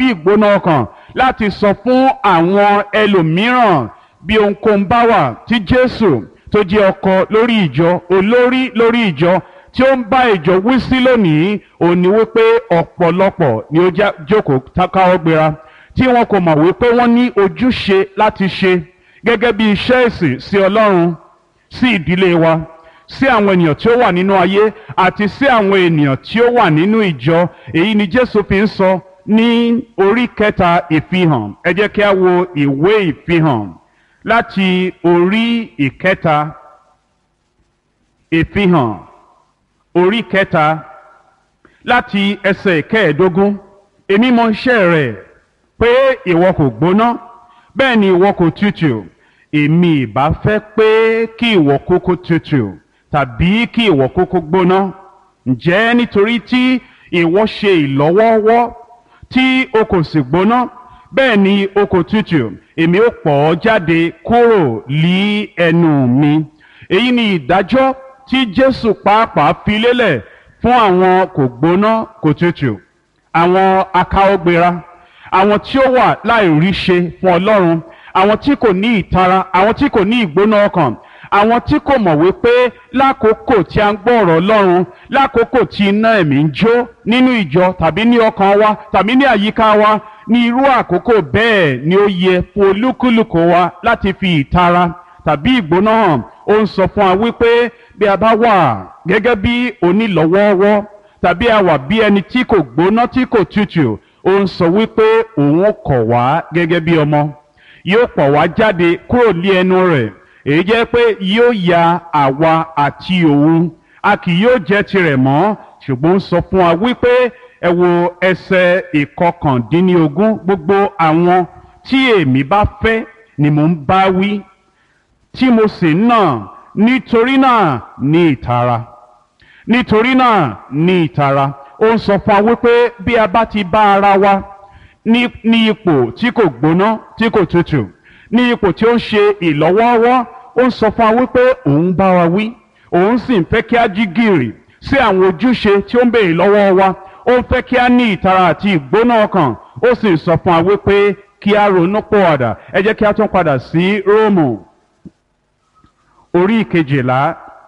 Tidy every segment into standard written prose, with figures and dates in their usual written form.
tàbí ìgbóná ọkàn láti sọ fún àwọn ẹlòmíràn bí ohunkóhun bá wà tí Jésù tó jẹ́ ọkọ lórí ìjọ, olórí lórí ìjọ, tí ó ń bá ìjọ wí sí lónìí, òun ni wípé ọ̀pọ̀lọpọ̀ ni ó jókòó káwọ́ gbéra tí wọn kò mọ̀ wípé wọ́n ní ojúṣe láti ṣe gẹ́gẹ́ bí iṣẹ́ ìsìn sí Ọlọ́run, sí ìdílé wa, sí àwọn ènìyàn tí ó wà nínú ayé àti sí àwọn ènìyàn tí ó wà nínú ìjọ. Èyí ni Jésù fi ń sọ ní orí kẹta ìfihàn. Ẹ jẹ́ kí a wo ìwé ìfihàn láti orí ìkẹta. Ìfihàn orí kẹta láti ẹsẹ̀ ìkẹẹ̀ẹ́dógún. Èmi mọ iṣẹ́ rẹ̀ pé ìwọ kò gbóná bẹ́ẹ̀ ni ìwọ kò tutù. Èmi ìbá fẹ́ pé kí ìwọ kúkú tutù tàbí kí ìwọ kúkú gbóná. Ǹjẹ́ nítorí tí ìwọ ṣe ìlọ́wọ́ọ́wọ́ tí o kò sì gbóná bẹ́ẹ̀ ni o kò tutù, èmi ó pọ̀ ọ́ jáde kúrò lí ẹnu mi. Èyí ni ìdájọ́ tí Jésù pàápàá fi lélẹ̀ fún àwọn kò gbóná kò tutù, àwọn akáwọ́gbéra, àwọn tí ó wà láìríṣe fún Ọlọ́run, àwọn tí kò ní ìtara, àwọn tí kò ní ìgbóná ọkàn, àwọn tí kò mọ̀ wípé lákòókò tí a ń gbọ́ ọ̀rọ̀ Ọlọ́run, lákòókò tí iná ẹ̀mí ń jó nínú ìjọ tàbí ní ọkàn wa tàbí ní àyíká wa, ní irú àkókò bẹ́ẹ̀ ni ó yẹ fún olúkúlùkù wa láti fi ìtara tàbí ìgbóná hàn. Ó ń sọ fún wa wípé bí a bá wà gẹ́gẹ́ bí onílọ́wọ́ọ́wọ́ tàbí a wà bí ẹni tí kò gbóná tí kò tutù, ó ń sọ wípé òun kọ̀ wá gẹ́gẹ́ bí ọmọ, yóò pọ̀ wá jáde kúrò ní ẹnu rẹ̀. Èyí jẹ́ pé yóò ya àwa àti òun, a kì yóò jẹ́ tirẹ̀ mọ́. Ṣùgbọ́n ó ń sọ fún wa wípé ẹ wo ẹsẹ̀ ìkọkàndínlógún, gbogbo àwọn tí èmi bá fẹ́ ni mò ń bá wí, tí mo sì ń nà. Nítorí náà ní ìtara, nítorí náà ní ìtara. Ó ń sọ fún wa wípé bí a bá ti bá ara wa ní ipò tí kò gbóná tí kò tutù, ní ipò tí ó ń ṣe ìlọ́wọ́ọ́wọ́, ó ń sọ fún wa wípé òun bá wa wí, òun sì ń fẹ́ kí a jí gìrì sí àwọn ojúṣe tí ó ń béèrè lọ́wọ́ wa. Ó ń fẹ́ kí a ní ìtara àti ìgbóná ọkàn, ó sì ń sọ fún wa wípé kí a ronú pọ̀wàdà. Ẹ jẹ́ kí a tún padà sí Róòmù orí kejìlá,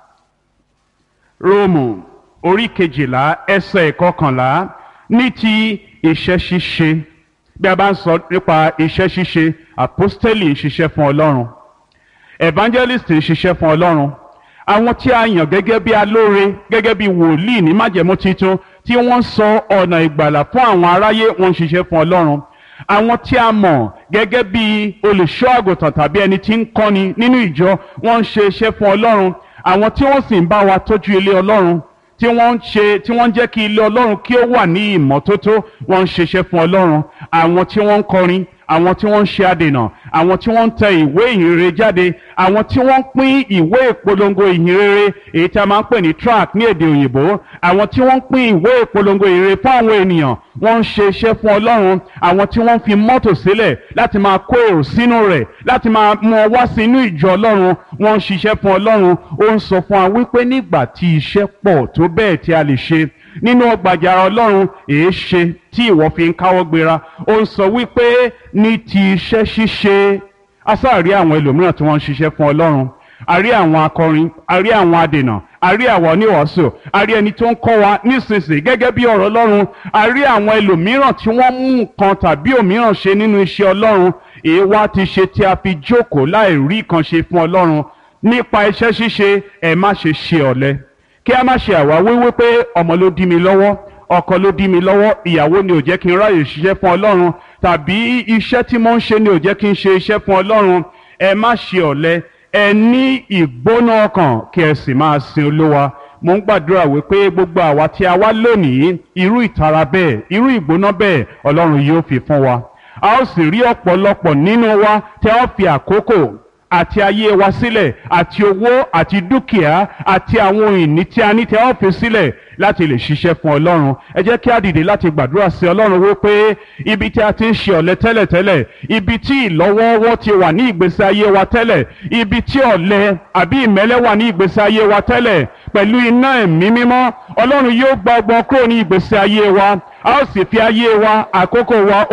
Róòmù orí kejìlá ẹsẹ̀ ìkọkànlá. Ní ti iṣẹ́ ṣíṣe, bí a bá ń sọ nípa iṣẹ́ ṣíṣe, àpọ́stélì ń ṣiṣẹ́ fún Ọlọ́run, evangelist ń ṣiṣẹ́ fún Ọlọ́run, àwọn tí a yàn gẹ́gẹ́ bí alóore, gẹ́gẹ́ bí wòlíì ní májẹ̀mú titun tí wọ́n sọ ọ̀nà ìgbàlà fún àwọn aráyé, wọ́n ń ṣiṣẹ́ fún Ọlọ́run. Àwọn tí a mọ̀ gẹ́gẹ́ bí olùṣọ́ àgùntàn tàbí ẹni tí ń kọ́ni nínú ìjọ, wọ́n ń ṣe iṣẹ́ fún Ọlọ́run. Àwọn tí wọ́n sì ń bá wa tọ́jú ilé Ọlọ́run, tí wọ́n ń jẹ́ kí ilé Ọlọ́run kí ó wà ní ìmọ́tótó, wọ́n ń ṣiṣẹ́ fún Ọlọ́run. Àwọn tí wọ́n ń kọrin, àwọn tí wọ́n ń ṣe adènà, àwọn tí wọ́n ń tẹ ìwé ìhìnrere jáde, àwọn tí wọ́n ń pín ìwé ìpolongo ìhìnrere, èyí tí a máa ń pè ní tract ní èdè òyìnbó, àwọn tí wọ́n ń pín ìwé ìpolongo ìhìnrere fún àwọn ènìyàn, wọ́n ń ṣe iṣẹ́ fún Ọlọ́run. Àwọn tí wọ́n fi mọ́tò sílẹ̀ láti máa kó èrò sínú rẹ̀, láti máa mú ọ wá sínú ìjọ Ọlọ́run, wọ́n ń ṣiṣẹ́ fún Ọlọ́run. Ó ń sọ fún wa wípé nígbà tí iṣẹ́ pọ̀ tó bẹ́ẹ̀ tí a lè ṣe nínú ọgbà àjàrà Ọlọ́run, èé ṣe tí ìwọ fi ń káwọ́ gbéra. Ó ń sọ wípé ní ti iṣẹ́ ṣíṣe, a sáà rí àwọn ẹlòmíràn tí wọ́n ń ṣiṣẹ́ fún Ọlọ́run. A rí àwọn akọrin, a rí àwọn adènà, a rí àwọn oníwàásù, a rí ẹni tó ń kọ́ wa nísinsìnyí gẹ́gẹ́ bí ọ̀rọ̀ Ọlọ́run, a rí àwọn ẹlòmíràn tí wọ́n mú nǹkan tàbí òmíràn ṣe nínú iṣẹ́ Ọlọ́run. Èé wá ti ṣe tí a fi jókòó láì rí kan ṣe fún Ọlọ́run. Nípa iṣẹ́ ṣíṣe, ẹ má ṣe ṣe ọ̀lẹ, kí a má ṣe àwáwí wípé ọmọ ló dí mi lọ́wọ́, ọkọ ló dí mi lọ́wọ́, ìyàwó ni ò jẹ́ kí n ráyè ṣiṣẹ́ fún Ọlọ́run, tàbí iṣẹ́ tí mo ń ṣe ni ò jẹ́ kí n ṣe iṣẹ́ fún Ọlọ́run. Ẹ má ṣe ọ̀lẹ, ẹ ní ìgbóná ọkàn kí ẹ sì máa sin Olúwa. Mo ń gbàdúrà wípé gbogbo àwa tí a wá lónìí, irú ìtara bẹ́ẹ̀, irú ìgbóná bẹ́ẹ̀, Ọlọ́run yóò fi fún wa. A ó sì rí ọ̀pọ̀lọpọ̀ nínú wa tí a ó fi àkókò àti ayé wa sílẹ̀, àti owó àti dúkìá àti àwọn ohun ìní tí a ní tí a ó fi sílẹ̀ láti lè ṣiṣẹ́ fún Ọlọ́run. Ẹ jẹ́ kí a dìde láti gbàdúrà sí Ọlọ́run wípé ibi tí a ti ń ṣe ọ̀lẹ tẹ́lẹ̀tẹ́lẹ̀, ibi tí ìlọ́wọ́ọ́wọ́ ti wà ní ìgbésí ayé wa tẹ́lẹ̀, ibi tí ọ̀lẹ àbí ìmẹ́lẹ́ wà ní ìgbésí ayé wa tẹ́lẹ̀, pẹ̀lú iná ẹ̀mí mímọ́, Ọlọ́run yóò gba ọgbọ́n kúrò ní ìgbésí ayé wa. A ó sì fi ayé wa, àkókò wa,